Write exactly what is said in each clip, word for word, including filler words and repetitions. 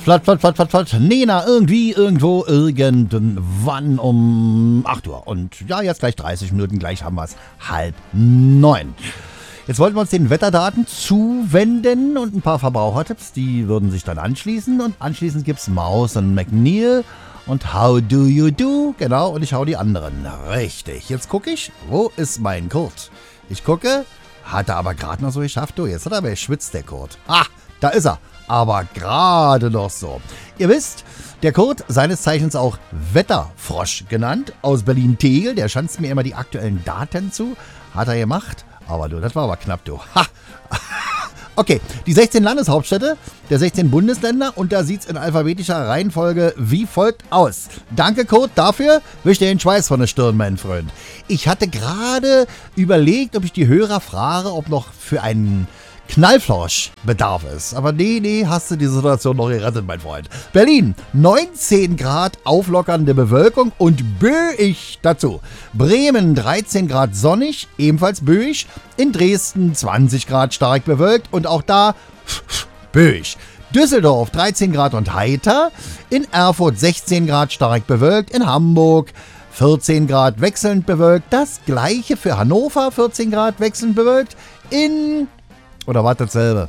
Flott, flott, flott, flott, flott. Nena, irgendwie, irgendwo, irgendwann um acht Uhr. Und ja, jetzt gleich dreißig Minuten, gleich haben wir es halb neun. Jetzt wollten wir uns den Wetterdaten zuwenden und ein paar Verbrauchertipps, die würden sich dann anschließen. Und anschließend gibt es Maus und McNeil und How Do You Do, genau, und ich hau die anderen. Richtig, jetzt gucke ich, wo ist mein Kurt? Ich gucke, hat er aber gerade noch so geschafft, du, jetzt hat er aber geschwitzt, der Kurt. Ah, da ist er, aber gerade noch so. Ihr wisst, der Kurt, seines Zeichens auch Wetterfrosch genannt, aus Berlin-Tegel, der schanzt mir immer die aktuellen Daten zu, hat er gemacht. Aber du, das war aber knapp, du. Ha! Okay, die sechzehn Landeshauptstädte der sechzehn Bundesländer und da sieht's in alphabetischer Reihenfolge wie folgt aus. Danke, Kurt, dafür. Wisch dir den Schweiß von der Stirn, mein Freund. Ich hatte gerade überlegt, ob ich die Hörer frage, ob noch für einen Knallfrosch Bedarf ist. Aber nee, nee, hast du die Situation noch gerettet, mein Freund. Berlin, neunzehn Grad auflockernde Bewölkung und böig dazu. Bremen, dreizehn Grad sonnig, ebenfalls böig. In Dresden, zwanzig Grad stark bewölkt und auch da böig. Düsseldorf, dreizehn Grad und heiter. In Erfurt, sechzehn Grad stark bewölkt. In Hamburg, vierzehn Grad wechselnd bewölkt. Das gleiche für Hannover, vierzehn Grad wechselnd bewölkt. In... Oder war das dasselbe?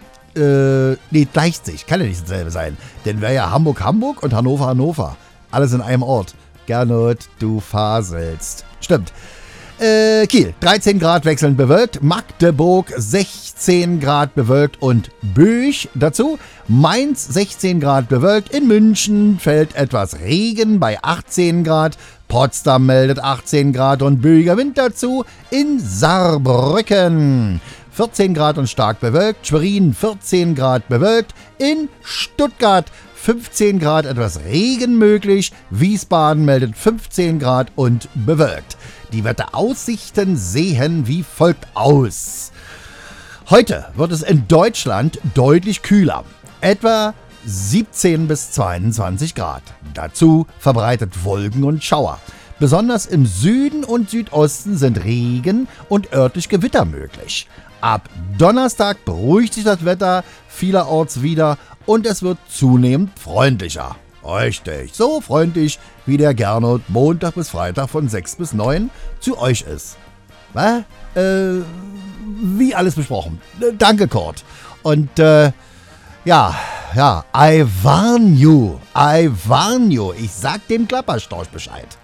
Äh, nee, gleicht sich. Kann ja nicht dasselbe sein. Denn wäre ja Hamburg, Hamburg und Hannover, Hannover. Alles in einem Ort. Gernot, du faselst. Stimmt. Äh, Kiel, dreizehn Grad wechselnd bewölkt. Magdeburg, sechzehn Grad bewölkt und böig dazu. Mainz, sechzehn Grad bewölkt. In München fällt etwas Regen bei achtzehn Grad. Potsdam meldet achtzehn Grad und böiger Wind dazu. In Saarbrücken vierzehn Grad und stark bewölkt, Schwerin vierzehn Grad bewölkt, in Stuttgart fünfzehn Grad etwas Regen möglich, Wiesbaden meldet fünfzehn Grad und bewölkt. Die Wetteraussichten sehen wie folgt aus. Heute wird es in Deutschland deutlich kühler, etwa siebzehn bis zweiundzwanzig Grad. Dazu verbreitet Wolken und Schauer. Besonders im Süden und Südosten sind Regen und örtlich Gewitter möglich. Ab Donnerstag beruhigt sich das Wetter vielerorts wieder und es wird zunehmend freundlicher. Richtig, so freundlich wie der Gernot Montag bis Freitag von sechs bis neun zu euch ist. Was? Äh, wie alles besprochen. Äh, danke, Kurt. Und äh, ja, ja, I warn you, I warn you. Ich sag dem Klapperstorch Bescheid.